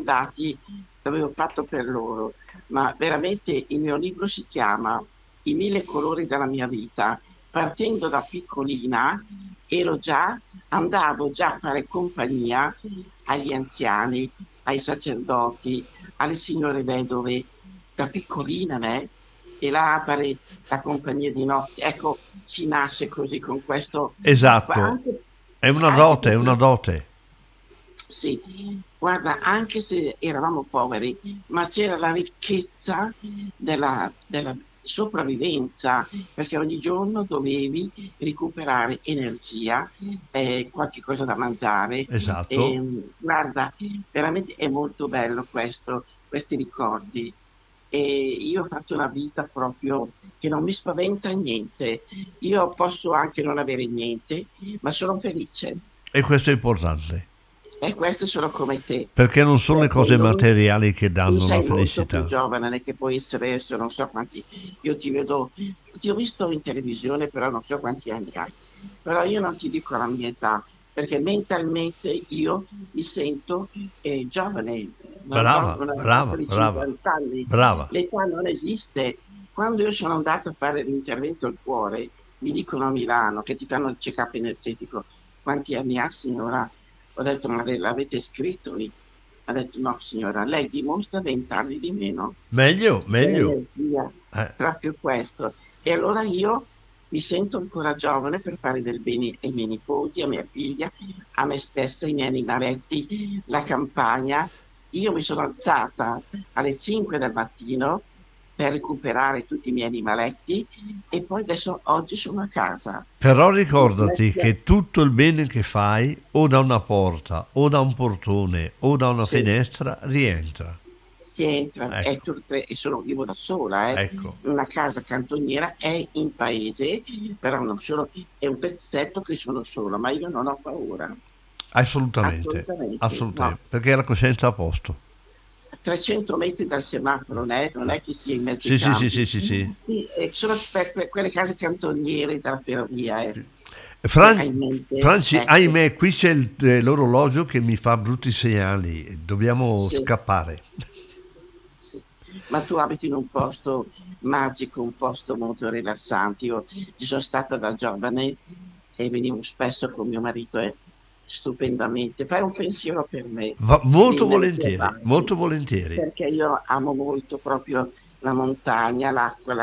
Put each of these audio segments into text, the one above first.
andati, l'avevo fatto per loro, ma veramente il mio libro si chiama I mille colori della mia vita. Partendo da piccolina andavo già a fare compagnia agli anziani, ai sacerdoti, alle signore vedove, da piccolina e là a fare la compagnia di notte. Ecco, si nasce così con questo, Esatto, anche, è una anche dote, è una perché dote. sì, guarda, anche se eravamo poveri, ma c'era la ricchezza della sopravvivenza, perché ogni giorno dovevi recuperare energia, qualche cosa da mangiare. Esatto. Guarda, veramente è molto bello questo, questi ricordi. E io ho fatto una vita proprio che non mi spaventa niente. Io posso anche non avere niente, ma sono felice. E questo è importante, E queste sono come te, perché non sono le perché cose materiali che tu danno la sei molto più felicità. giovane che puoi essere adesso, non so quanti, io ti vedo, ti ho visto in televisione, però non so quanti anni hai. Però io non ti dico la mia età, perché mentalmente io mi sento giovane, non ho Brava, una data brava, di brava, 50 anni, brava. l'età non esiste. Quando io sono andata a fare l'intervento al cuore, mi dicono a Milano che ti fanno il check-up energetico, quanti anni ha signora? Ho detto, ma l'avete scritto lì? Ha detto, no signora, lei dimostra 20 anni di meno. Meglio, meglio. L'energia, Eh, proprio questo. E allora io mi sento ancora giovane per fare del bene ai miei nipoti, a mia figlia, a me stessa, ai miei animaletti, la campagna. Io mi sono alzata alle 5 del mattino per recuperare tutti i miei animaletti e poi adesso oggi sono a casa. Però In ricordati questa- che tutto il bene che fai o da una porta o da un portone o da una Sì, finestra rientra. si entra, Ecco, e sono vivo da sola, ecco, una casa cantoniera, è in paese, però non sono, è un pezzetto che sono sola, ma io non ho paura, assolutamente, assolutamente, no. assolutamente, perché la coscienza a posto. A 300 metri dal semaforo, non è che sia in mezzo ai Sì, sì, sì, campi. sì, sì, sì. Sì, sono per quelle case cantoniere della ferrovia, che Fran- hai in mente, Franci, ecco, ahimè, qui c'è l'orologio che mi fa brutti segnali, dobbiamo sì. scappare. Sì. Ma tu abiti in un posto magico, un posto molto rilassante. Io ci sono stata da giovane e venivo spesso con mio marito e stupendamente. Fai un pensiero per me, Molto vieni nelle tue volentieri, parti, molto volentieri. perché io amo molto proprio la montagna, l'acqua,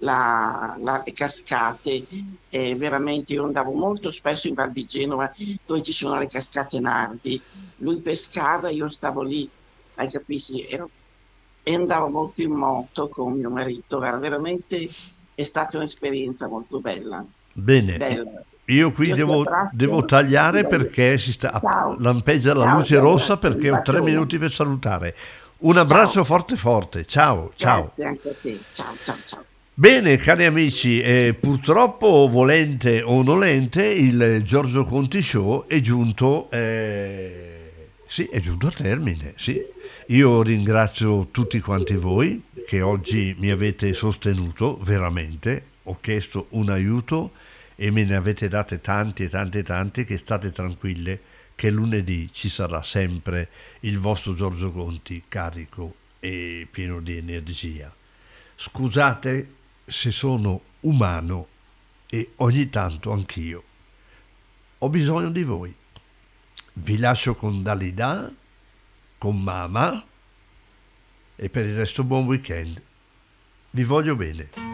le cascate. E veramente io andavo molto spesso in Val di Genova dove ci sono le cascate Nardi. Lui pescava, io stavo lì, hai capisci? E andavo molto in moto con mio marito, era veramente, è stata un'esperienza molto bella, Bene, bella. io qui Io ti devo abbraccio, ti tagliare voglio. perché Ciao, lampeggia la ciao, ti luce rossa abbraccio, un perché ho 3 minuti bacione. per salutare. Un Ciao, abbraccio forte forte, ciao, ciao. grazie anche a te. Ciao, ciao, ciao. Bene, cari amici, purtroppo volente o nolente il Giorgio Conti Show è giunto, sì, è giunto a termine, sì. Io ringrazio tutti quanti voi che oggi mi avete sostenuto veramente, ho chiesto un aiuto e me ne avete date tanti e tanti e tanti che state tranquille che lunedì ci sarà sempre il vostro Giorgio Conti carico e pieno di energia. Scusate se sono umano e ogni tanto anch'io ho bisogno di voi. Vi lascio con Dalida, con Mama e per il resto buon weekend. Vi voglio bene.